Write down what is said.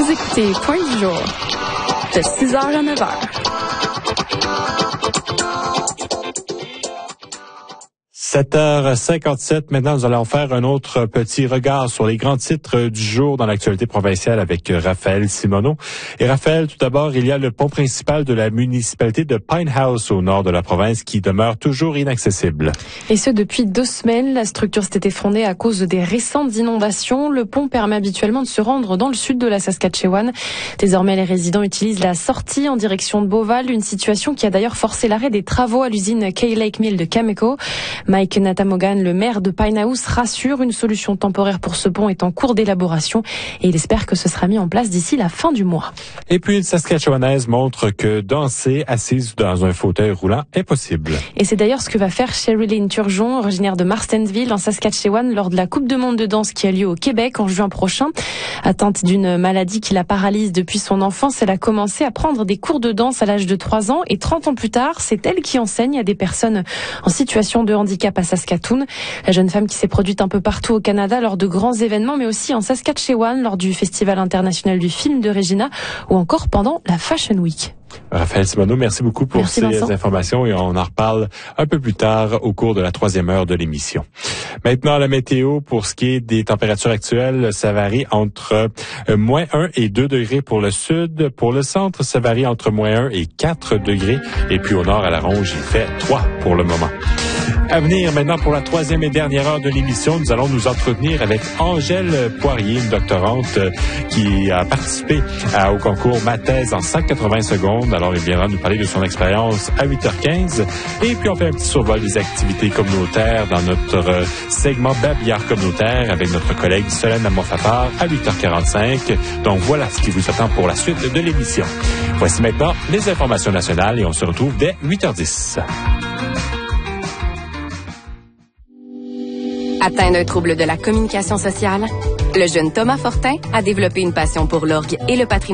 Vous écoutez Point du jour de 6h à 9h. « 7h57, maintenant nous allons faire un autre petit regard sur les grands titres du jour dans l'actualité provinciale avec Raphaël Simoneau. Et Raphaël, tout d'abord, il y a le pont principal de la municipalité de Pine House au nord de la province qui demeure toujours inaccessible. Et ce depuis 2 semaines, la structure s'était effondrée à cause des récentes inondations. Le pont permet habituellement de se rendre dans le sud de la Saskatchewan. Désormais, les résidents utilisent la sortie en direction de Beauval, une situation qui a d'ailleurs forcé l'arrêt des travaux à l'usine Kay Lake Mill de Cameco. Mike Natamogan, le maire de Pine House, rassure, une solution temporaire pour ce pont est en cours d'élaboration et il espère que ce sera mis en place d'ici la fin du mois. Et puis une Saskatchewanaise montre que danser assise dans un fauteuil roulant est possible. Et c'est d'ailleurs ce que va faire Sherilyn Turgeon, originaire de Marstensville en Saskatchewan, lors de la Coupe du monde de danse qui a lieu au Québec en juin prochain. Atteinte d'une maladie qui la paralyse depuis son enfance, elle a commencé à prendre des cours de danse à l'âge de 3 ans et 30 ans plus tard, c'est elle qui enseigne à des personnes en situation de handicap à Saskatoon. La jeune femme qui s'est produite un peu partout au Canada lors de grands événements, mais aussi en Saskatchewan lors du Festival international du film de Regina ou encore pendant la Fashion Week. Raphaël Simoneau, merci beaucoup pour ces informations et on en reparle un peu plus tard au cours de la 3e heure de l'émission. Maintenant, la météo, pour ce qui est des températures actuelles, ça varie entre moins 1 et 2 degrés pour le sud. Pour le centre, ça varie entre moins 1 et 4 degrés. Et puis au nord, à la Ronge, il fait 3 pour le moment. À venir maintenant pour la 3e et dernière heure de l'émission, nous allons nous entretenir avec Angèle Poirier, une doctorante qui a participé au concours Ma thèse en 180 secondes. Alors, il viendra nous parler de son expérience à 8h15. Et puis, on fait un petit survol des activités communautaires dans notre segment Babillard communautaire avec notre collègue Solène Amonfatard à 8h45. Donc, voilà ce qui vous attend pour la suite de l'émission. Voici maintenant les informations nationales et on se retrouve dès 8h10. Atteint d'un trouble de la communication sociale, le jeune Thomas Fortin a développé une passion pour l'orgue et le patrimoine